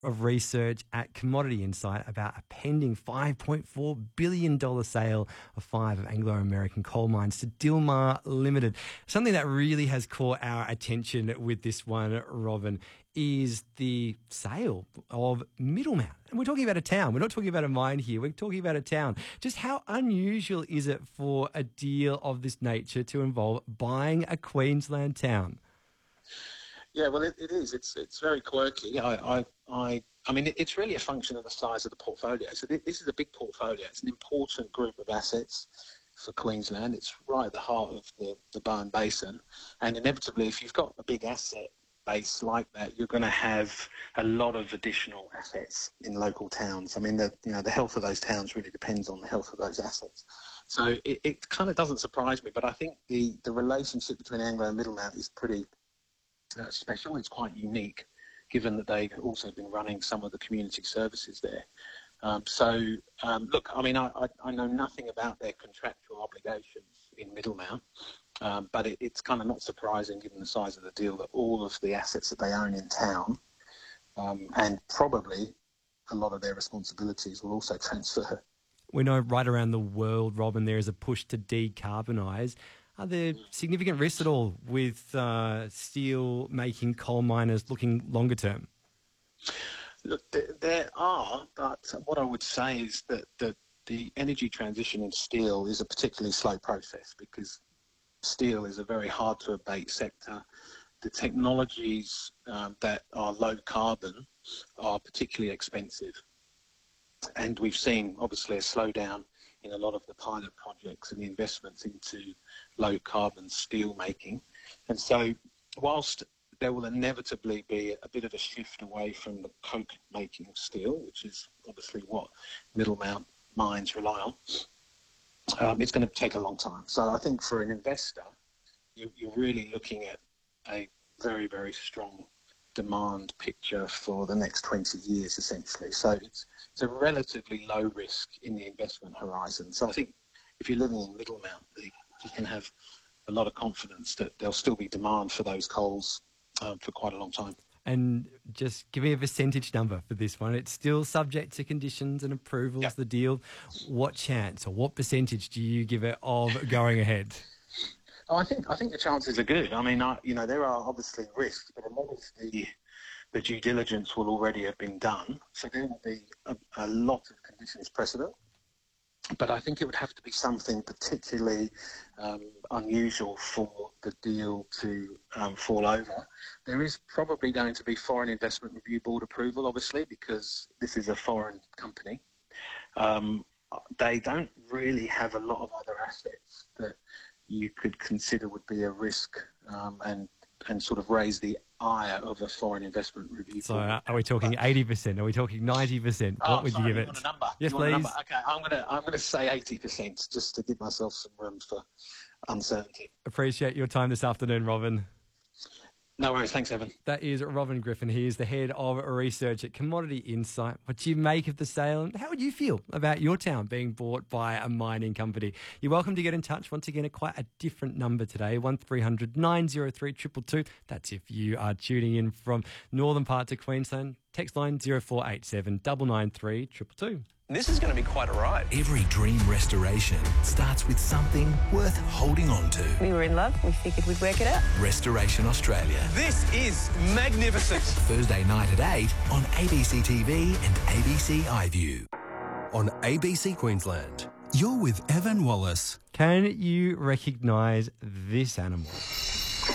of research at Commodity Insight about a pending $5.4 billion sale of 5 of Anglo-American coal mines to Dilmar Limited. Something that really has caught our attention with this one, Robin, is the sale of Middlemount. And we're talking about a town. We're not talking about a mine here. We're talking about a town. Just how unusual is it for a deal of this nature to involve buying a Queensland town? Yeah, well, it is. It's very quirky. I mean, it's really a function of the size of the portfolio. So this is a big portfolio. It's an important group of assets for Queensland. It's right at the heart of the Bowen Basin. And inevitably, if you've got a big asset base like that, you're going to have a lot of additional assets in local towns. I mean, the health of those towns really depends on the health of those assets. So it kind of doesn't surprise me, but I think the relationship between Anglo and Middlemount is pretty special. It's quite unique, given that they've also been running some of the community services there. Look, I mean, I know nothing about their contractual obligations in Middlemount, but it's kind of not surprising, given the size of the deal, that all of the assets that they own in town, and probably a lot of their responsibilities, will also transfer. We know right around the world, Robin, there is a push to decarbonise. Are there significant risks at all with steel-making coal miners looking longer term? Look, there are, but what I would say is that the energy transition in steel is a particularly slow process, because steel is a very hard-to-abate sector. The technologies that are low carbon are particularly expensive. And we've seen, obviously, a slowdown in a lot of the pilot projects and the investments into low-carbon steel making. And so whilst there will inevitably be a bit of a shift away from the coke-making steel, which is obviously what Middlemount mines rely on, it's going to take a long time. So I think for an investor, you're really looking at a very, very strong demand picture for the next 20 years, essentially. So it's a relatively low risk in the investment horizon. So I think if you're living in Middlemount, you can have a lot of confidence that there'll still be demand for those coals for quite a long time. And just give me a percentage number for this one. It's still subject to conditions and approvals, Yep. the deal. What chance or what percentage do you give it of going ahead? Oh, I think the chances are good. I mean, there are obviously risks, but a lot of the due diligence will already have been done. So there will be a lot of conditions precedent. But I think it would have to be something particularly unusual for the deal to fall over. There is probably going to be Foreign Investment Review Board approval, obviously, because this is a foreign company. They don't really have a lot of other assets that you could consider would be a risk and sort of raise the ire of a Foreign Investment Review So Board. are we talking 80%? Are we talking 90%? What would you give it? You want a number? Yes, You want a please. number? Okay, I'm gonna say 80%, just to give myself some room for uncertainty. Appreciate your time this afternoon, Robin. No worries. Thanks, Evan. That is Robin Griffin. He is the head of research at Commodity Insight. What do you make of the sale, and how would you feel about your town being bought by a mining company? You're welcome to get in touch. Once again, quite a different number today, 1300 903 222. That's if you are tuning in from northern parts of Queensland. Text line 0487 993 222. This is going to be quite a ride. Every dream restoration starts with something worth holding on to. We were in love. We figured we'd work it out. Restoration Australia. This is magnificent. Thursday night at 8 on ABC TV and ABC iView. On ABC Queensland, you're with Evan Wallace. Can you recognise this animal?